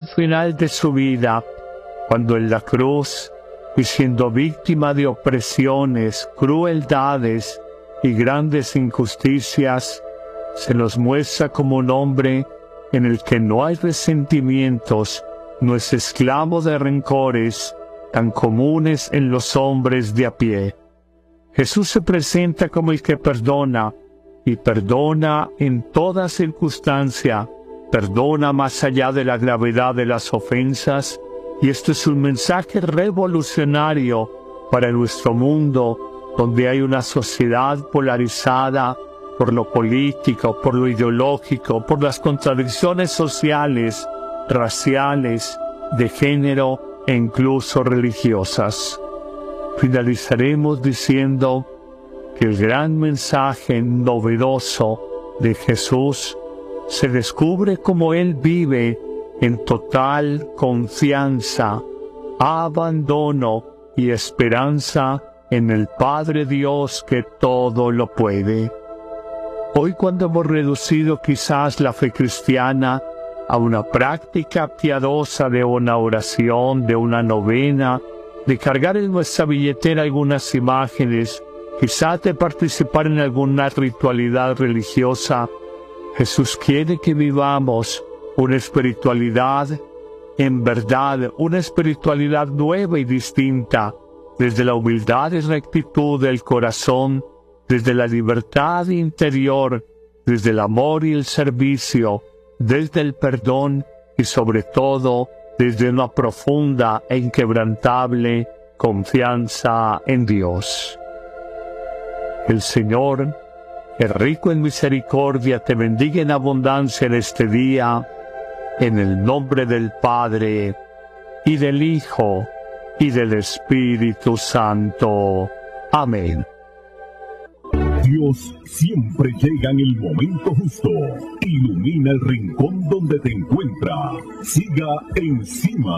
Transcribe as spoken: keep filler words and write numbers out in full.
final de su vida, cuando en la cruz, y siendo víctima de opresiones, crueldades y grandes injusticias, se nos muestra como un hombre en el que no hay resentimientos, no es esclavo de rencores tan comunes en los hombres de a pie. Jesús se presenta como el que perdona, y perdona en toda circunstancia, perdona más allá de la gravedad de las ofensas, y esto es un mensaje revolucionario para nuestro mundo, donde hay una sociedad polarizada por lo político, por lo ideológico, por las contradicciones sociales, raciales, de género e incluso religiosas. Finalizaremos diciendo que el gran mensaje novedoso de Jesús se descubre como Él vive en total confianza, abandono y esperanza en el Padre Dios que todo lo puede. Hoy, cuando hemos reducido quizás la fe cristiana a una práctica piadosa de una oración, de una novena, de cargar en nuestra billetera algunas imágenes, quizás de participar en alguna ritualidad religiosa, Jesús quiere que vivamos una espiritualidad en verdad, una espiritualidad nueva y distinta, desde la humildad y rectitud del corazón, desde la libertad interior, desde el amor y el servicio, desde el perdón y sobre todo desde una profunda e inquebrantable confianza en Dios. El Señor, que es rico en misericordia, te bendiga en abundancia en este día, en el nombre del Padre, y del Hijo, y del Espíritu Santo. Amén. Dios siempre llega en el momento justo. Ilumina el rincón donde te encuentra. Siga encima.